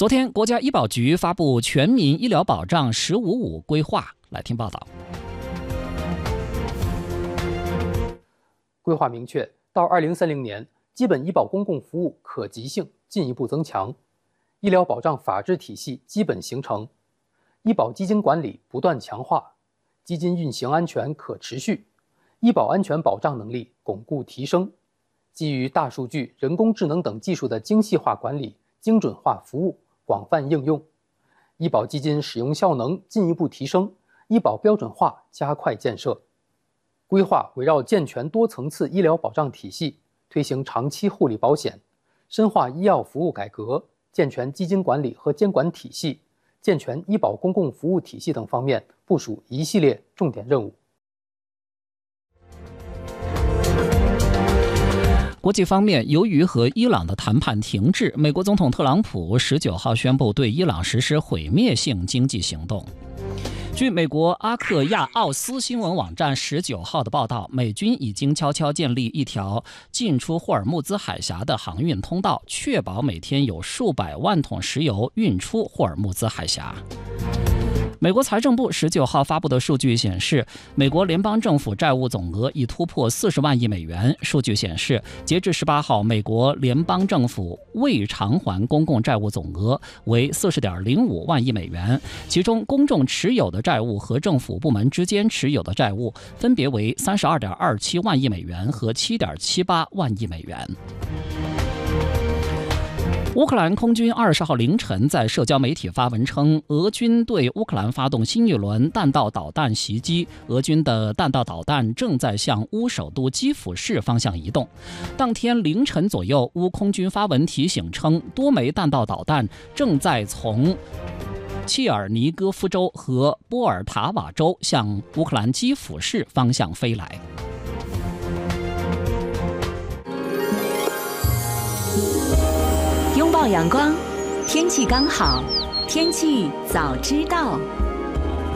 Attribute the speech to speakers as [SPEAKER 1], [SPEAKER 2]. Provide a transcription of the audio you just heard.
[SPEAKER 1] 昨天，国家医保局发布全民医疗保障“十五五”规划，来听报道。
[SPEAKER 2] 规划明确，到2030年，基本医保公共服务可及性进一步增强，医疗保障法治体系基本形成，医保基金管理不断强化，基金运行安全可持续，医保安全保障能力巩固提升，基于大数据、人工智能等技术的精细化管理、精准化服务广泛应用，医保基金使用效能进一步提升，医保标准化加快建设。规划围绕健全多层次医疗保障体系，推行长期护理保险，深化医药服务改革，健全基金管理和监管体系，健全医保公共服务体系等方面部署一系列重点任务。
[SPEAKER 1] 国际方面，由于和伊朗的谈判停滞，美国总统特朗普19号宣布对伊朗实施毁灭性经济行动。据美国阿克亚奥斯新闻网站19号的报道，美军已经悄悄建立一条进出霍尔木兹海峡的航运通道，确保每天有数百万桶石油运出霍尔木兹海峡。美国财政部19号发布的数据显示，美国联邦政府债务总额已突破40万亿美元。数据显示，截至18号，美国联邦政府未偿还公共债务总额为40.05万亿美元，其中公众持有的债务和政府部门之间持有的债务分别为32.27万亿美元和7.78万亿美元。乌克兰空军20号凌晨在社交媒体发文称，俄军对乌克兰发动新一轮弹道导弹袭击，俄军的弹道导弹正在向乌首都基辅市方向移动。当天凌晨左右，乌空军发文提醒称，多枚弹道导弹正在从切尔尼戈夫州和波尔塔瓦州向乌克兰基辅市方向飞来。
[SPEAKER 3] 拥抱阳光，天气刚好，天气早知道。